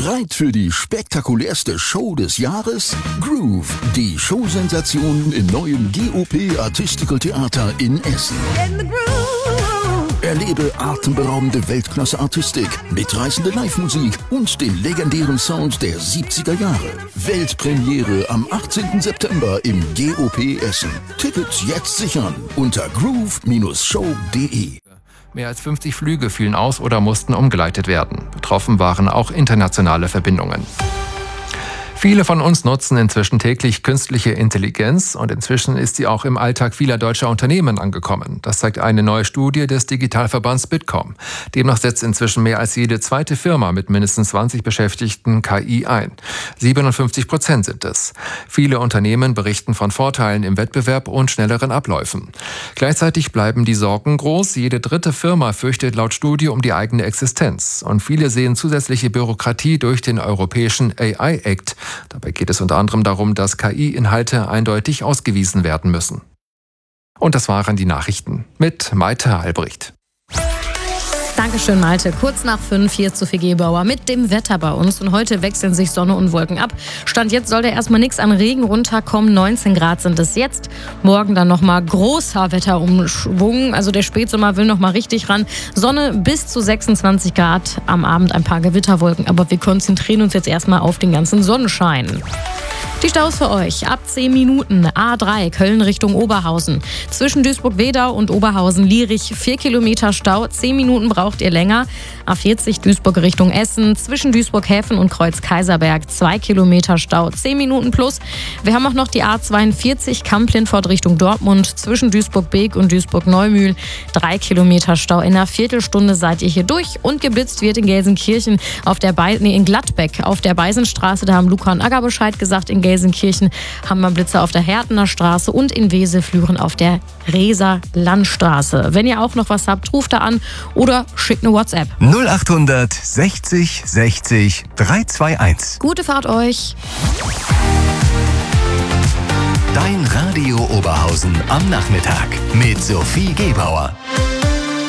Bereit für die spektakulärste Show des Jahres? Groove, die Showsensation im neuen GOP Artistical Theater in Essen. Erlebe atemberaubende Weltklasse-Artistik, mitreißende Live-Musik und den legendären Sound der 70er Jahre. Weltpremiere am 18. September im GOP Essen. Tickets jetzt sichern unter groove-show.de. Mehr als 50 Flüge fielen aus oder mussten umgeleitet werden. Betroffen waren auch internationale Verbindungen. Viele von uns nutzen inzwischen täglich künstliche Intelligenz und inzwischen ist sie auch im Alltag vieler deutscher Unternehmen angekommen. Das zeigt eine neue Studie des Digitalverbands Bitkom. Demnach setzt inzwischen mehr als jede zweite Firma mit mindestens 20 Beschäftigten KI ein. 57% sind es. Viele Unternehmen berichten von Vorteilen im Wettbewerb und schnelleren Abläufen. Gleichzeitig bleiben die Sorgen groß. Jede dritte Firma fürchtet laut Studie um die eigene Existenz. Und viele sehen zusätzliche Bürokratie durch den europäischen AI-Act. Dabei geht es unter anderem darum, dass KI-Inhalte eindeutig ausgewiesen werden müssen. Und das waren die Nachrichten mit Maite Albrecht. Dankeschön, Malte. Kurz nach 5 hier zu Fee Gebauer mit dem Wetter bei uns. Und heute wechseln sich Sonne und Wolken ab. Stand jetzt soll da erstmal nichts an Regen runterkommen. 19 Grad sind es jetzt. Morgen dann nochmal großer Wetterumschwung. Also der Spätsommer will nochmal richtig ran. Sonne bis zu 26 Grad. Am Abend ein paar Gewitterwolken. Aber wir konzentrieren uns jetzt erstmal auf den ganzen Sonnenschein. Die Staus für euch. Ab 10 Minuten. A3 Köln Richtung Oberhausen. Zwischen Duisburg-Wedau und Oberhausen-Lierich 4 Kilometer Stau. 10 Minuten braucht ihr länger. A40 Duisburg Richtung Essen. Zwischen Duisburg-Häfen und Kreuz-Kaiserberg 2 Kilometer Stau. 10 Minuten plus. Wir haben auch noch die A42 Kamp-Lindfort Richtung Dortmund. Zwischen Duisburg-Beek und Duisburg-Neumühl 3 Kilometer Stau. In einer Viertelstunde seid ihr hier durch. Und geblitzt wird in Gelsenkirchen in Gladbeck auf der Beisenstraße. Da haben Luca und Agger Bescheid gesagt. In Gelsenkirchen haben wir Blitzer auf der Hertener Straße und in Wesel-Flüren auf der Reser Landstraße. Wenn ihr auch noch was habt, ruft da an oder schickt eine WhatsApp. 0800 60 60 321. Gute Fahrt euch. Dein Radio Oberhausen am Nachmittag mit Sophie Gebauer.